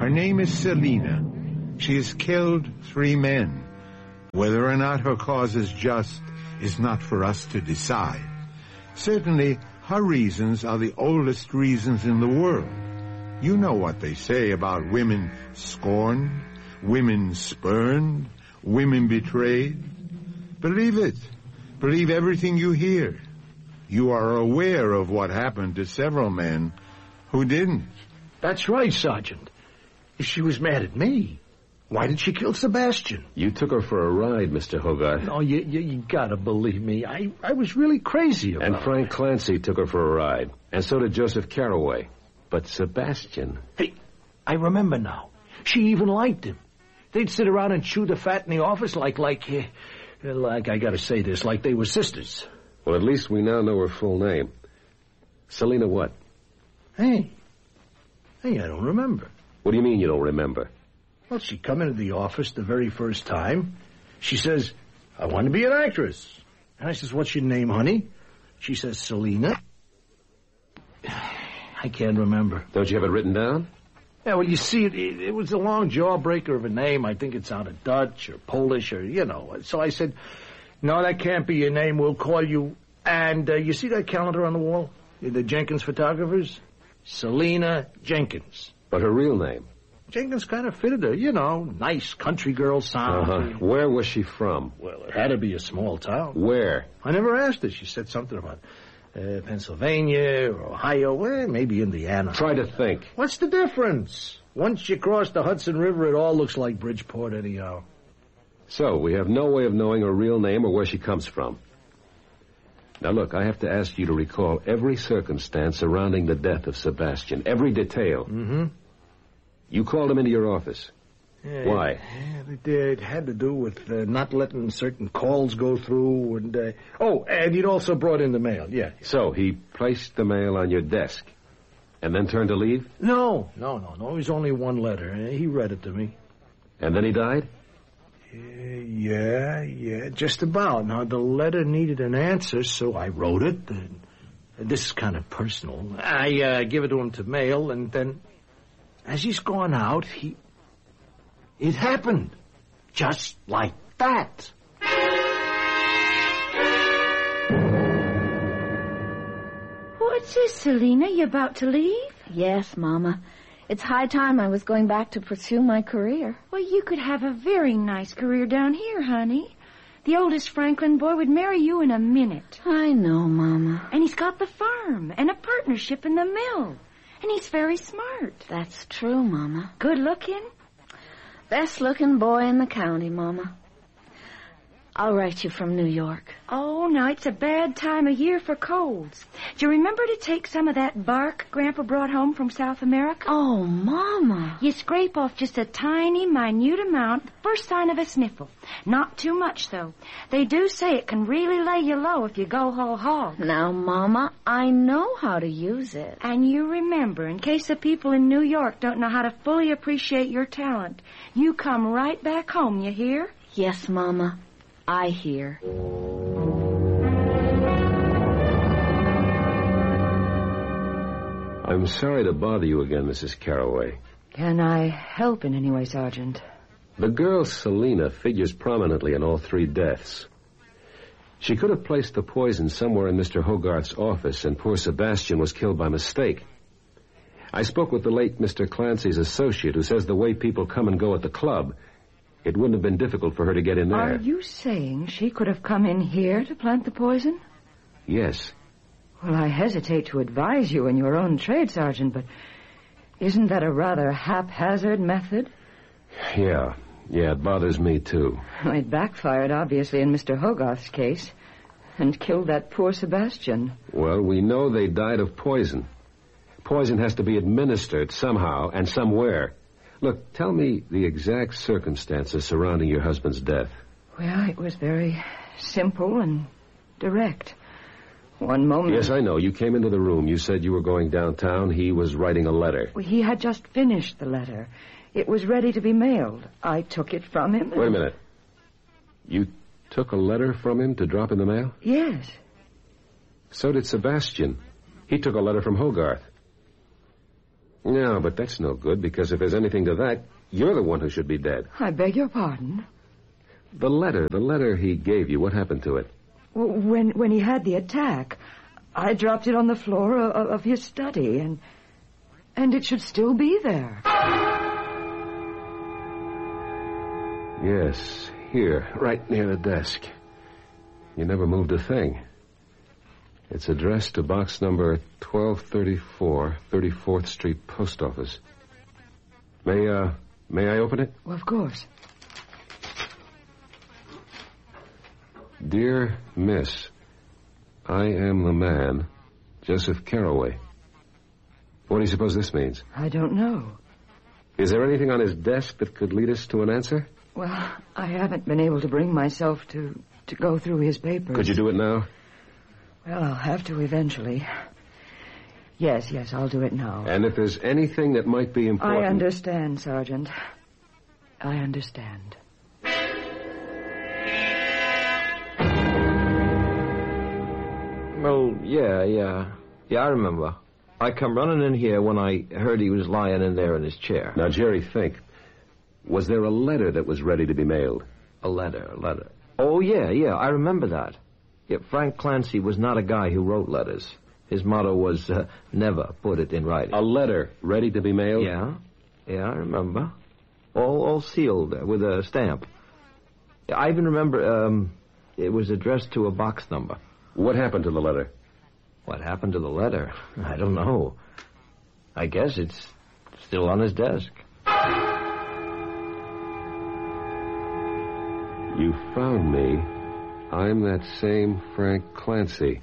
Her name is Selina. She has killed 3 men. Whether or not her cause is just is not for us to decide. Certainly, her reasons are the oldest reasons in the world. You know what they say about women scorned, women spurned, women betrayed. Believe it. Believe everything you hear. You are aware of what happened to several men who didn't. That's right, Sergeant. She was mad at me. Why did she kill Sebastian? You took her for a ride, Mr. Hogarth. Oh, you gotta believe me. I was really crazy about And Frank her. Clancy took her for a ride. And so did Joseph Carraway. But Sebastian... Hey, I remember now. She even liked him. They'd sit around and chew the fat in the office like I gotta say this, like they were sisters. Well, at least we now know her full name. Selina what? Hey, I don't remember. What do you mean you don't remember? Well, she come into the office the very first time. She says, I want to be an actress. And I says, what's your name, honey? She says, Selina. I can't remember. Don't you have it written down? Yeah, well, you see, it was a long jawbreaker of a name. I think it sounded Dutch or Polish or, So I said, no, that can't be your name. We'll call you... And you see that calendar on the wall? The Jenkins photographers? Selina Jenkins. But her real name? Jenkins kind of fitted her, nice country girl sound. Uh-huh. Where was she from? Well, it had to be a small town. Where? I never asked her. She said something about Pennsylvania or Ohio, maybe Indiana. Try to think. What's the difference? Once you cross the Hudson River, it all looks like Bridgeport anyhow. So, we have no way of knowing her real name or where she comes from. Now, look, I have to ask you to recall every circumstance surrounding the death of Sebastian, every detail. Mm-hmm. You called him into your office. Yeah, Why? It had to do with not letting certain calls go through, and and he'd also brought in the mail, yeah. So, he placed the mail on your desk, and then turned to leave? No. It was only one letter. He read it to me. And then he died? Yeah, just about. Now, the letter needed an answer, so I wrote it. This is kind of personal. I give it to him to mail, and then, as he's gone out, it happened. Just like that. What's this, Selina? You about to leave? Yes, Mama. It's high time I was going back to pursue my career. Well, you could have a very nice career down here, honey. The oldest Franklin boy would marry you in a minute. I know, Mama. And he's got the farm and a partnership in the mill. And he's very smart. That's true, Mama. Good looking. Best looking boy in the county, Mama. I'll write you from New York. Oh, now it's a bad time of year for colds. Do you remember to take some of that bark Grandpa brought home from South America? Oh, Mama. You scrape off just a tiny, minute amount, the first sign of a sniffle. Not too much, though. They do say it can really lay you low if you go whole hog. Now, Mama, I know how to use it. And you remember, in case the people in New York don't know how to fully appreciate your talent, you come right back home, you hear? Yes, Mama. I hear. I'm sorry to bother you again, Mrs. Carraway. Can I help in any way, Sergeant? The girl Selina figures prominently in all 3 deaths. She could have placed the poison somewhere in Mr. Hogarth's office, and poor Sebastian was killed by mistake. I spoke with the late Mr. Clancy's associate, who says the way people come and go at the club, it wouldn't have been difficult for her to get in there. Are you saying she could have come in here to plant the poison? Yes. Well, I hesitate to advise you in your own trade, Sergeant, but isn't that a rather haphazard method? Yeah, it bothers me, too. It backfired, obviously, in Mr. Hogarth's case, and killed that poor Sebastian. Well, we know they died of poison. Poison has to be administered somehow and somewhere. Look, tell me the exact circumstances surrounding your husband's death. Well, it was very simple and direct. One moment... Yes, I know. You came into the room. You said you were going downtown. He was writing a letter. He had just finished the letter. It was ready to be mailed. I took it from him. Wait a minute. You took a letter from him to drop in the mail? Yes. So did Sebastian. He took a letter from Hogarth. No, but that's no good, because if there's anything to that, you're the one who should be dead. I beg your pardon? The letter he gave you, what happened to it? When he had the attack, I dropped it on the floor of his study, and it should still be there. Yes, here, right near the desk. You never moved a thing. It's addressed to box number 1234, 34th Street Post Office. May I open it? Well, of course. Dear Miss, I am the man, Joseph Carraway. What do you suppose this means? I don't know. Is there anything on his desk that could lead us to an answer? Well, I haven't been able to bring myself to go through his papers. Could you do it now? Well, I'll have to eventually. Yes, I'll do it now. And if there's anything that might be important... I understand, Sergeant. I understand. Well, yeah, I remember. I come running in here when I heard he was lying in there in his chair. Now, Jerry, think. Was there a letter that was ready to be mailed? A letter. Oh, yeah, I remember that. Yeah, Frank Clancy was not a guy who wrote letters. His motto was, never put it in writing. A letter ready to be mailed? Yeah, I remember. All sealed with a stamp. I even remember, it was addressed to a box number. What happened to the letter? What happened to the letter? I don't know. I guess it's still on his desk. You found me. I'm that same Frank Clancy.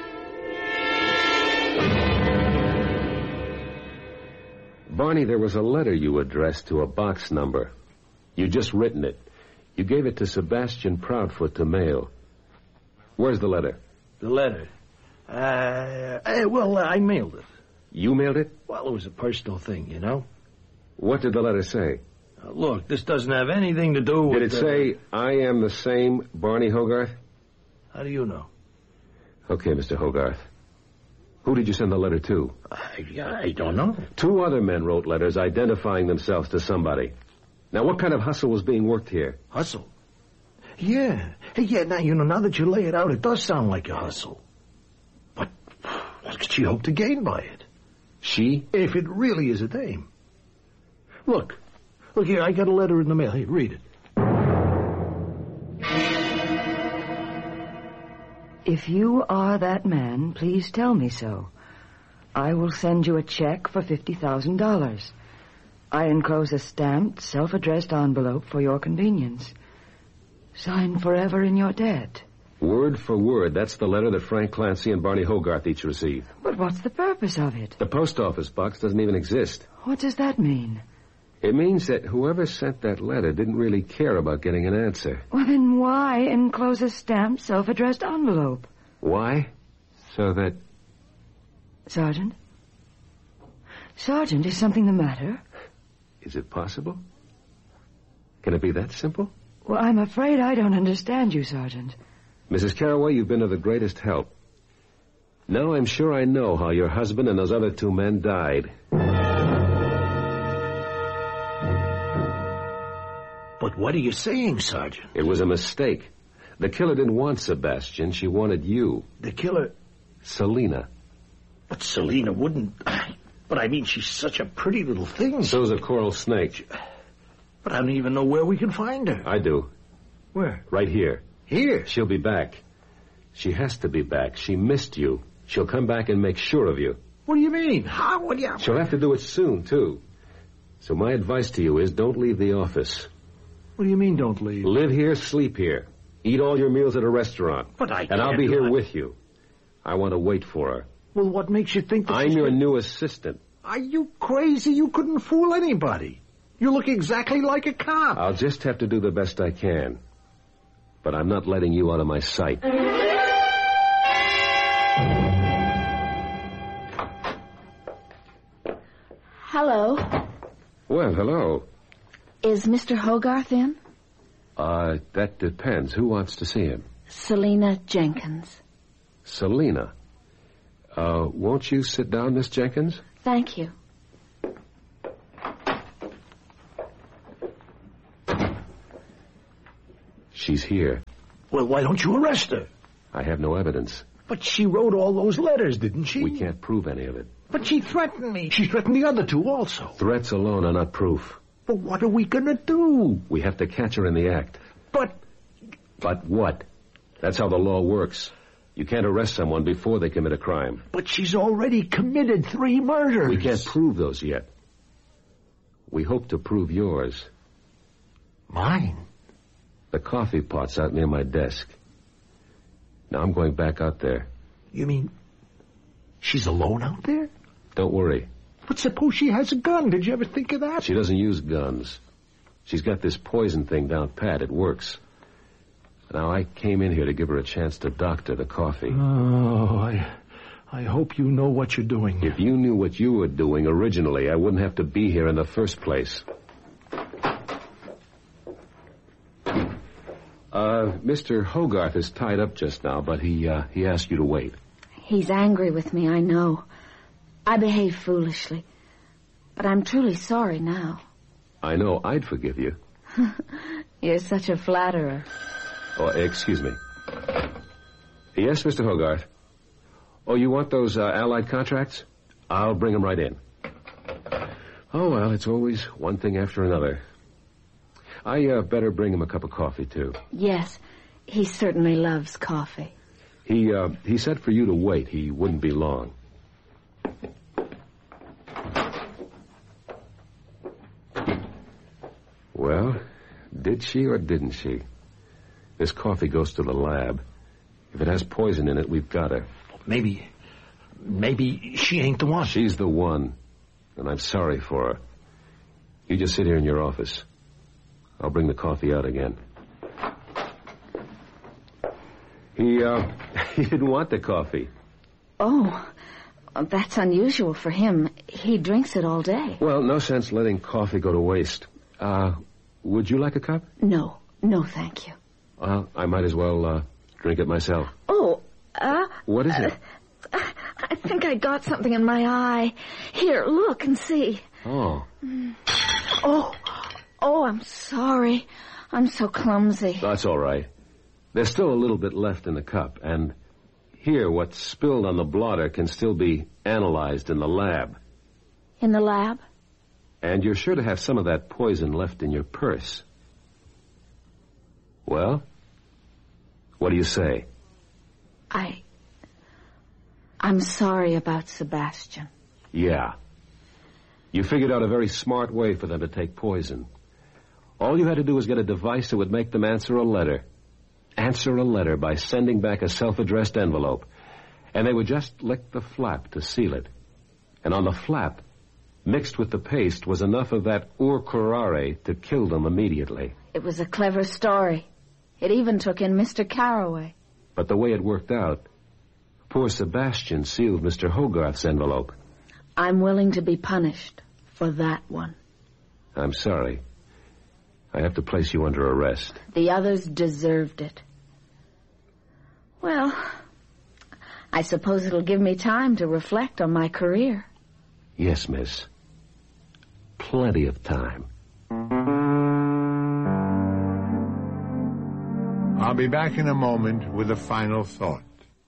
Barney, there was a letter you addressed to a box number. You'd just written it. You gave it to Sebastian Proudfoot to mail. Where's the letter? The letter? Well, I mailed it. You mailed it? Well, it was a personal thing, you know. What did the letter say? Look, this doesn't have anything to do with... Did it say, I am the same Barney Hogarth? How do you know? Okay, Mr. Hogarth. Who did you send the letter to? I don't know. 2 other men wrote letters identifying themselves to somebody. Now, what kind of hustle was being worked here? Hustle? Yeah. Now that you lay it out, it does sound like a hustle. But what could she hope to gain by it? She? If it really is a dame. Look here, I got a letter in the mail. Here, read it. If you are that man, please tell me so. I will send you a check for $50,000. I enclose a stamped, self-addressed envelope for your convenience. Signed forever in your debt. Word for word, that's the letter that Frank Clancy and Barney Hogarth each received. But what's the purpose of it? The post office box doesn't even exist. What does that mean? It means that whoever sent that letter didn't really care about getting an answer. Well, then why enclose a stamped, self-addressed envelope? Why? So that... Sergeant? Sergeant, is something the matter? Is it possible? Can it be that simple? Well, I'm afraid I don't understand you, Sergeant. Mrs. Carraway, you've been of the greatest help. Now I'm sure I know how your husband and those other 2 men died. But what are you saying, Sergeant? It was a mistake. The killer didn't want Sebastian. She wanted you. The killer? Selina. But Selina wouldn't... But I mean, she's such a pretty little thing. So's a coral snake. But I don't even know where we can find her. I do. Where? Right here. Here? She'll be back. She has to be back. She missed you. She'll come back and make sure of you. What do you mean? How? What do you... She'll have to do it soon, too. So my advice to you is don't leave the office. What do you mean, don't leave? Live here, sleep here. Eat all your meals at a restaurant. But I can't. And I'll be here with you. I want to wait for her. Well, what makes you think that I'm your new assistant. Are you crazy? You couldn't fool anybody. You look exactly like a cop. I'll just have to do the best I can. But I'm not letting you out of my sight. Hello. Well, hello. Is Mr. Hogarth in? That depends. Who wants to see him? Selina Jenkins. Selina. Won't you sit down, Miss Jenkins? Thank you. she's here. Well, why don't you arrest her? I have no evidence. But she wrote all those letters, didn't she? We can't prove any of it. But she threatened me. She threatened the other two also. Threats alone are not proof. But what are we gonna do? We have to catch her in the act. But what? That's how the law works. You can't arrest someone before they commit a crime. But she's already committed 3 murders. We can't prove those yet. We hope to prove yours. Mine? The coffee pot's out near my desk. Now I'm going back out there. You mean she's alone out there? Don't worry. But suppose she has a gun. Did you ever think of that? She doesn't use guns. She's got this poison thing down pat. It works. Now, I came in here to give her a chance to doctor the coffee. Oh, I hope you know what you're doing. If you knew what you were doing originally, I wouldn't have to be here in the first place. Mr. Hogarth is tied up just now, but he asked you to wait. He's angry with me, I know. I behaved foolishly. But I'm truly sorry now. I know I'd forgive you. You're such a flatterer. Oh, excuse me. Yes, Mr. Hogarth. Oh, you want those Allied contracts? I'll bring them right in. Oh, well, it's always one thing after another. I better bring him a cup of coffee, too. Yes, he certainly loves coffee. He said for you to wait. He wouldn't be long. Well, did she or didn't she? This coffee goes to the lab. If it has poison in it, we've got her. Maybe she ain't the one. She's the one, and I'm sorry for her. You just sit here in your office. I'll bring the coffee out again. He didn't want the coffee. Oh, that's unusual for him. He drinks it all day. Well, no sense letting coffee go to waste. Would you like a cup? No, thank you. I might as well drink it myself. Oh, What is it? I think I got something in my eye. Here, look and see. Oh. Oh, I'm sorry. I'm so clumsy. That's all right. There's still a little bit left in the cup, and here, what's spilled on the blotter can still be analyzed in the lab. In the lab? And you're sure to have some of that poison left in your purse. Well, what do you say? I'm sorry about Sebastian. Yeah. You figured out a very smart way for them to take poison. All you had to do was get a device that would make them answer a letter. Answer a letter by sending back a self-addressed envelope. And they would just lick the flap to seal it. And on the flap, mixed with the paste, was enough of that urcurare to kill them immediately. It was a clever story. It even took in Mr. Carroway. But the way it worked out, poor Sebastian sealed Mr. Hogarth's envelope. I'm willing to be punished for that one. I'm sorry. I have to place you under arrest. The others deserved it. Well, I suppose it'll give me time to reflect on my career. Yes, miss. Plenty of time. I'll be back in a moment with a final thought.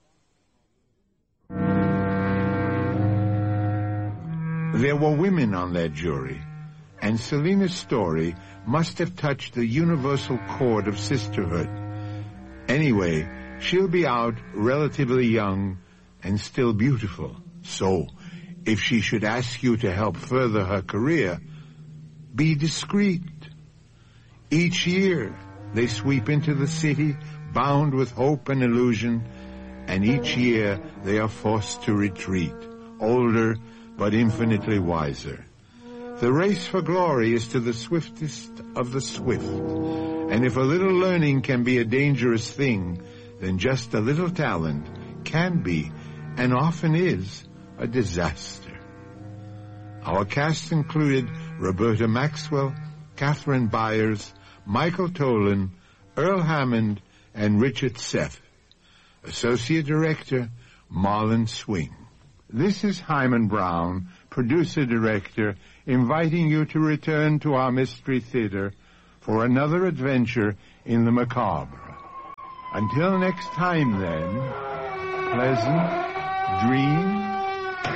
There were women on that jury, and Selina's story must have touched the universal chord of sisterhood. Anyway, she'll be out relatively young and still beautiful. So, if she should ask you to help further her career, be discreet. Each year, they sweep into the city, bound with hope and illusion, and each year they are forced to retreat, older but infinitely wiser. The race for glory is to the swiftest of the swift, and if a little learning can be a dangerous thing, then just a little talent can be, and often is, a disaster. Our cast included Roberta Maxwell, Catherine Byers, Michael Tolan, Earl Hammond, and Richard Seth. Associate Director, Marlon Swing. This is Hyman Brown, Producer-Director, inviting you to return to our Mystery Theater for another adventure in the macabre. Until next time, then, pleasant dreams.